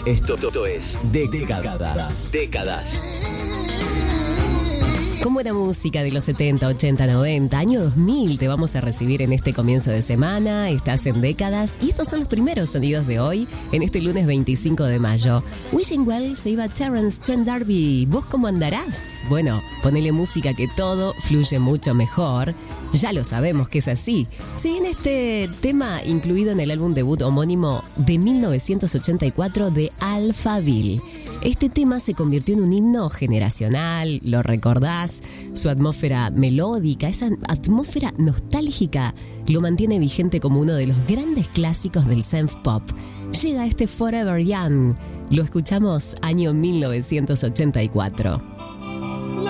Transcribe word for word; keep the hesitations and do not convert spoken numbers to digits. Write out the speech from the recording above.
Esto, esto es Décadas. Décadas. Con buena música de los setenta, ochenta, noventa, año dos mil te vamos a recibir en este comienzo de semana. Estás en Décadas y estos son los primeros sonidos de hoy, en este lunes veinticinco de mayo. Wishing Well se iba Terence Trent D'Arby. ¿Vos cómo andarás? Bueno, ponele música que todo fluye mucho mejor. Ya lo sabemos que es así. Si bien este tema incluido en el álbum debut homónimo de mil novecientos ochenta y cuatro de Alphaville. Este tema se convirtió en un himno generacional, lo recordás, su atmósfera melódica, esa atmósfera nostálgica lo mantiene vigente como uno de los grandes clásicos del synth pop. Llega este Forever Young, lo escuchamos año mil novecientos ochenta y cuatro.